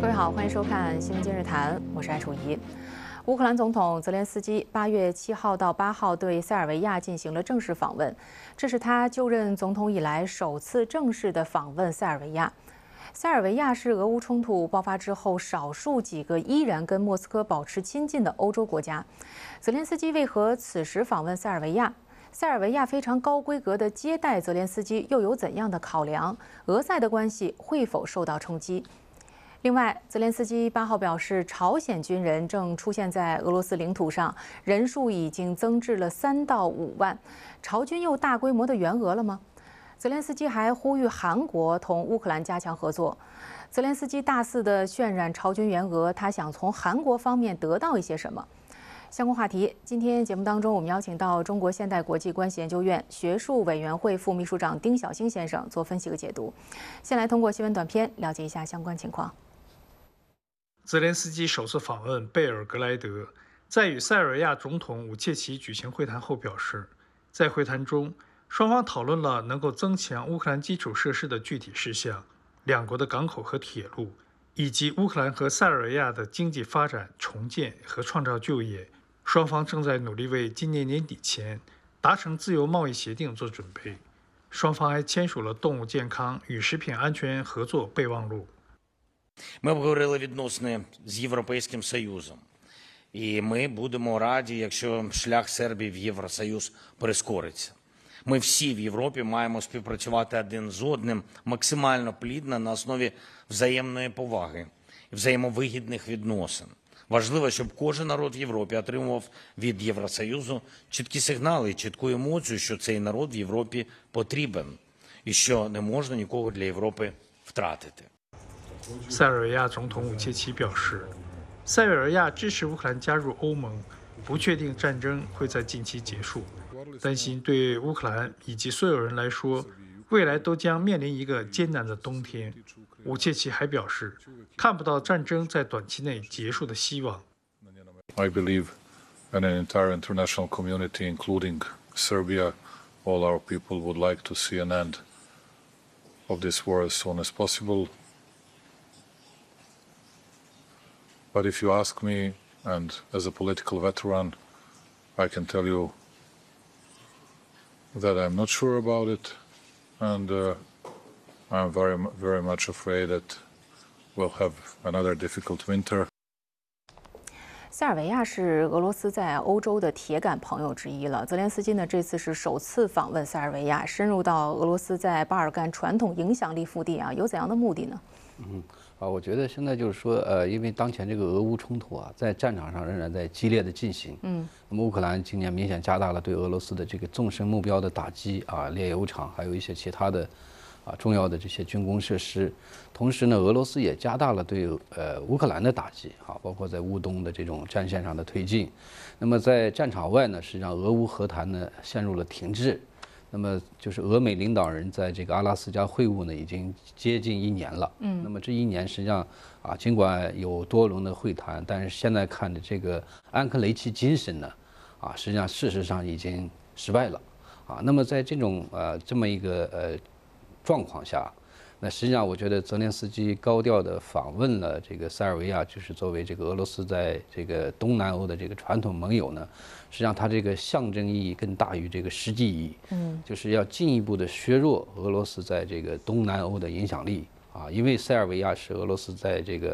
各位好，欢迎收看《新闻今日谈》，我是艾楚怡。乌克兰总统泽连斯基8月7号到8号对塞尔维亚进行了正式访问，这是他就任总统以来首次正式的访问塞尔维亚。塞尔维亚是俄乌冲突爆发之后少数几个依然跟莫斯科保持亲近的欧洲国家。泽连斯基为何此时访问塞尔维亚？塞尔维亚非常高规格的接待泽连斯基又有怎样的考量？俄塞的关系会否受到冲击？另外，泽连斯基8号表示，朝鲜军人正出现在俄罗斯领土上，人数已经增至了3到5万。朝军又大规模的援俄了吗？泽连斯基还呼吁韩国同乌克兰加强合作。泽连斯基大肆的渲染朝军援俄，他想从韩国方面得到一些什么？相关话题，今天节目当中，我们邀请到中国现代国际关系研究院学术委员会副秘书长丁晓星先生做分析和解读。先来通过新闻短片了解一下相关情况。 泽连斯基首次访问贝尔格莱德，在与塞尔维亚总统武切奇举行会谈后表示，在会谈中，双方讨论了能够增强乌克兰基础设施的具体事项，两国的港口和铁路，以及乌克兰和塞尔维亚的经济发展、重建和创造就业。双方正在努力为今年年底前达成自由贸易协定做准备。双方还签署了动物健康与食品安全合作备忘录。 Ми обговорили відносини з Європейським Союзом, і ми будемо раді, якщо шлях Сербії в Євросоюз прискориться. Ми всі в Європі маємо співпрацювати один з одним максимально плідно на основі взаємної поваги і взаємовигідних відносин. Важливо, щоб кожен народ в Європі отримував від Євросоюзу чіткі сигнали і чітку емоцію, що цей народ в Європі потрібен і що не можна нікого для Європи втратити. 塞尔维亚总统武切奇表示，塞尔维亚支持乌克兰加入欧盟，不确定战争会在近期结束，担心对乌克兰以及所有人来说，未来都将面临一个艰难的冬天。武切奇还表示，看不到战争在短期内结束的希望。 I believe in an entire international community, including Serbia, all our people would like to see an end of this war as soon as possible. But if you ask me, and as a political veteran, I can tell you that I'm not sure about it, and I'm very much afraid that we'll have another difficult winter. 塞尔维亚是俄罗斯在欧洲的铁杆朋友之一了。泽连斯基呢，这次是首次访问塞尔维亚，深入到俄罗斯在巴尔干传统影响力腹地啊，有怎样的目的呢？ 我觉得现在就是说，因为当前这个俄乌冲突啊，在战场上仍然在激烈的进行。那么乌克兰今年明显加大了对俄罗斯的这个纵深目标的打击啊，炼油厂还有一些其他的重要的这些军工设施。同时呢，俄罗斯也加大了对乌克兰的打击啊，包括在乌东的这种战线上的推进。那么在战场外呢，实际上俄乌和谈呢陷入了停滞。那么就是俄美领导人在这个阿拉斯加会晤呢，已经接近1年了。那么这1年实际上尽管有多轮的会谈，但是现在看的这个安克雷奇精神呢，实际上事实上已经失败了。那么在这种这么一个状况下，那实际上我觉得泽连斯基高调的访问了这个塞尔维亚，就是作为这个俄罗斯在这个东南欧的这个传统盟友呢，实际上它这个象征意义更大于这个实际意义。就是要进一步的削弱俄罗斯在这个东南欧的影响力因为塞尔维亚是俄罗斯在这个